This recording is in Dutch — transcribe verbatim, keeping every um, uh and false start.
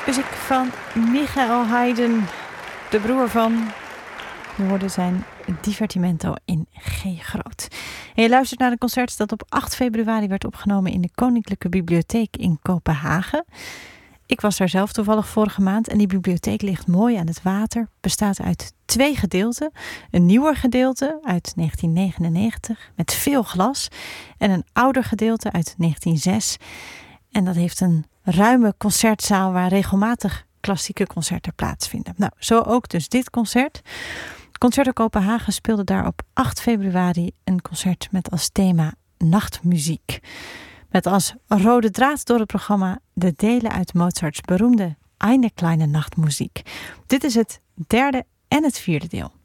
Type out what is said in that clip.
Muziek van Michael Haydn, de broer van. We hoorden zijn Divertimento in G groot. En je luistert naar een concert dat op acht februari werd opgenomen in de Koninklijke Bibliotheek in Kopenhagen. Ik was daar zelf toevallig vorige maand en die bibliotheek ligt mooi aan het water. Bestaat uit twee gedeelten. Een nieuwer gedeelte uit negentien negenennegentig met veel glas. En een ouder gedeelte uit negentien zes. En dat heeft een ruime concertzaal waar regelmatig klassieke concerten plaatsvinden. Nou, zo ook dus dit concert. Concerto Kopenhagen speelde daar op acht februari een concert met als thema nachtmuziek. Met als rode draad door het programma de delen uit Mozarts beroemde Eine kleine Nachtmusik. Dit is het derde en het vierde deel.